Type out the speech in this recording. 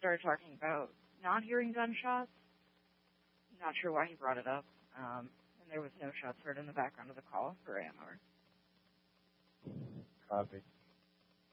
started talking about not hearing gunshots. Not sure why he brought it up. And there was no shots heard in the background of the call for AMR. Copy.